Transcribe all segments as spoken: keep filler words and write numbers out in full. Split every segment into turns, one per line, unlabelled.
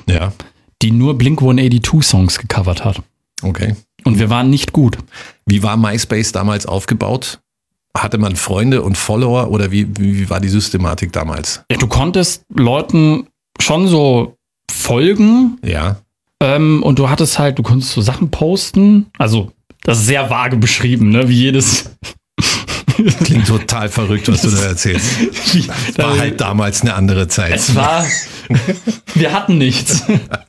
Ja.
die nur Blink hundertzweiundachtzig Songs gecovert hat.
Okay.
Und wir waren nicht gut.
Wie war MySpace damals aufgebaut? Hatte man Freunde und Follower oder wie, wie, wie war die Systematik damals?
Ja, du konntest Leuten schon so folgen.
Ja.
Ähm, und du hattest halt, du konntest so Sachen posten. Also, das ist sehr vage beschrieben, ne? Wie jedes.
Klingt total verrückt, was du da erzählst. War halt damals eine andere Zeit.
Es war. Wir hatten nichts.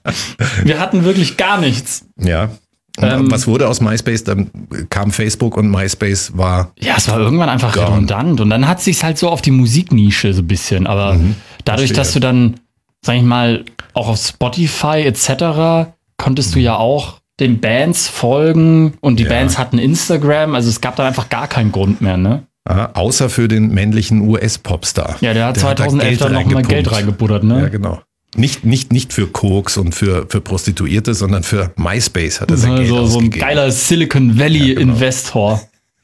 Wir hatten wirklich gar nichts.
Ja. Ähm, was wurde aus MySpace? Dann kam Facebook und MySpace war.
Ja, es war irgendwann einfach gone. redundant. Und dann hat es sich halt so auf die Musiknische so ein bisschen. Aber mhm, dadurch, verstehe. dass du dann, sag ich mal, auch auf Spotify et cetera konntest du ja auch den Bands folgen und die ja. Bands hatten Instagram. Also es gab da einfach gar keinen Grund mehr, ne?
Aha, außer für den männlichen U S-Popstar.
Ja, der hat der zweitausendelf da noch mal Geld reingebuttert, ne?
Ja, genau. Nicht, nicht, nicht für Koks und für, für Prostituierte, sondern für MySpace hat er sein Geld
so,
ausgegeben.
So ein geiler Silicon Valley ja, genau. Investor.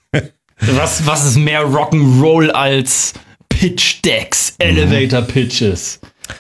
was, was ist mehr Rock'n'Roll als Pitch Decks, Elevator Pitches?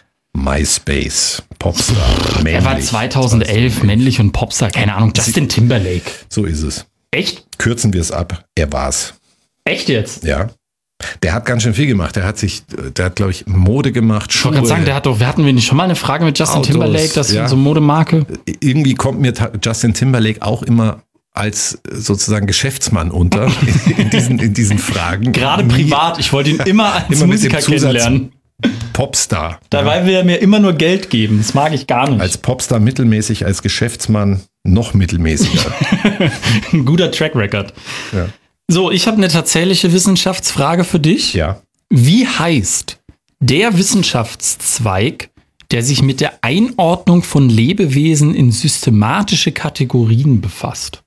MySpace, Popstar, männlich.
Er war zweitausendelf männlich und Popstar, keine Ahnung, Justin Timberlake.
So ist es.
Echt?
Kürzen wir es ab, er war's.
Echt jetzt?
Ja. Der hat ganz schön viel gemacht. Der hat sich, der hat, glaube ich, Mode gemacht.
Ich wollte gerade sagen, der hat doch, wir hatten wir nicht schon mal eine Frage mit Justin Autos, Timberlake, das ist ja. so Modemarke?
Irgendwie kommt mir Justin Timberlake auch immer als sozusagen Geschäftsmann unter in diesen, in diesen Fragen.
Gerade privat, ich wollte ihn immer als
immer
Musiker kennenlernen.
Popstar.
Dabei
ja.
will er mir immer nur Geld geben. Das mag ich gar nicht.
Als Popstar mittelmäßig, als Geschäftsmann noch mittelmäßiger.
Ein guter Track Record.
Ja.
So, ich habe eine tatsächliche Wissenschaftsfrage für dich.
Ja.
Wie heißt der Wissenschaftszweig, der sich mit der Einordnung von Lebewesen in systematische Kategorien befasst?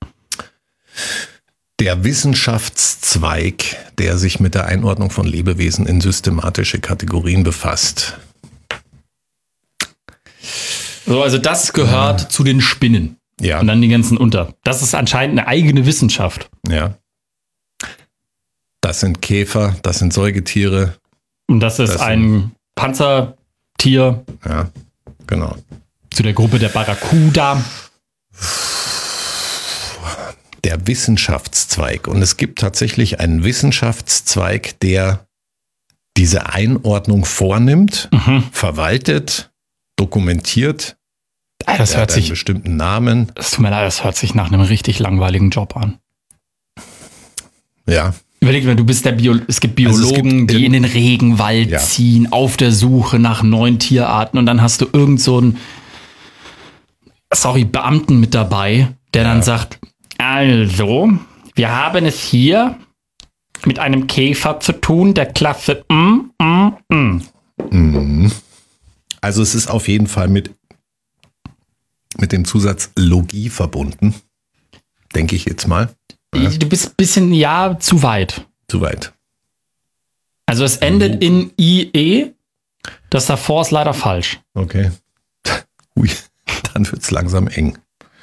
Der Wissenschaftszweig, der sich mit der Einordnung von Lebewesen in systematische Kategorien befasst.
So, also das gehört ja. zu den Spinnen.
Ja.
Und dann die ganzen unter. Das ist anscheinend eine eigene Wissenschaft.
Ja. Das sind Käfer, das sind Säugetiere.
Und das ist das ein Panzertier.
Ja, genau.
Zu der Gruppe der Barracuda.
Der Wissenschaftszweig. Und es gibt tatsächlich einen Wissenschaftszweig, der diese Einordnung vornimmt, mhm. verwaltet, dokumentiert.
Das hört sich
einen bestimmten Namen.
Es tut mir leid, das hört sich nach einem richtig langweiligen Job an.
Ja.
Überleg mal, du bist der Bio, es gibt Biologen, also es gibt, die in den Regenwald ja. ziehen, auf der Suche nach neuen Tierarten und dann hast du irgend so einen, sorry, Beamten mit dabei, der ja. dann sagt, also, wir haben es hier mit einem Käfer zu tun, der Klasse mm, mm, mm.
Mhm. Also es ist auf jeden Fall mit, mit dem Zusatz Logie verbunden, denke ich jetzt mal.
Du bist ein bisschen, ja, zu weit.
Zu weit.
Also es endet in I E, das davor ist leider falsch.
Okay. Ui, dann wird es langsam eng.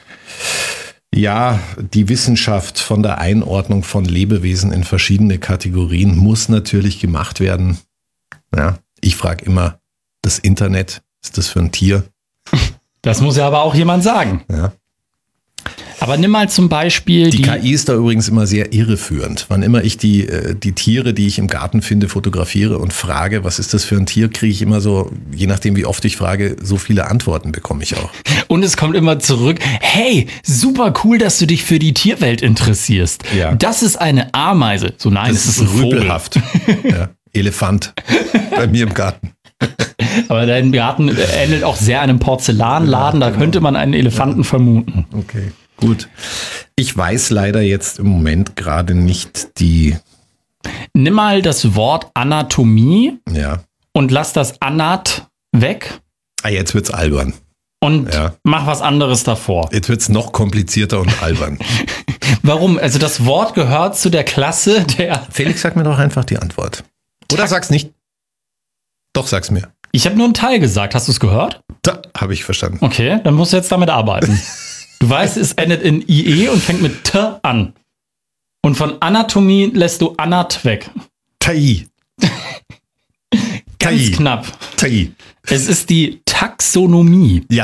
Ja, die Wissenschaft von der Einordnung von Lebewesen in verschiedene Kategorien muss natürlich gemacht werden. Ja, ich frage immer, das Internet, ist das für ein Tier?
Das muss ja aber auch jemand sagen.
Ja.
Aber nimm mal zum Beispiel
die,
die
K I ist da übrigens immer sehr irreführend. Wann immer ich die, die Tiere, die ich im Garten finde, fotografiere und frage, was ist das für ein Tier, kriege ich immer so, je nachdem wie oft ich frage, so viele Antworten bekomme ich auch.
Und es kommt immer zurück, hey, super cool, dass du dich für die Tierwelt interessierst.
Ja.
Das ist eine Ameise. So nein,
das
es ist
ist
ein
rüpelhaft. Ja, Elefant bei mir im Garten.
Aber dein Garten ähnelt auch sehr einem Porzellanladen, da könnte man einen Elefanten ja. vermuten.
Okay. Gut. Ich weiß leider jetzt im Moment gerade nicht die...
Nimm mal das Wort Anatomie
ja.
und lass das Anat weg.
Ah, jetzt wird's albern.
Und
ja.
mach was anderes davor.
Jetzt wird's noch komplizierter und albern.
Warum? Also das Wort gehört zu der Klasse der...
Felix, sag mir doch einfach die Antwort. Oder sag's nicht. Doch, sag's mir.
Ich habe nur einen Teil gesagt. Hast du es gehört?
Da habe ich verstanden.
Okay, dann musst du jetzt damit arbeiten. Du weißt, es endet in I E und fängt mit T an. Und von Anatomie lässt du Anat weg.
Tai.
Ganz
Tai.
knapp.
Tai.
Es ist die Taxonomie.
Ja.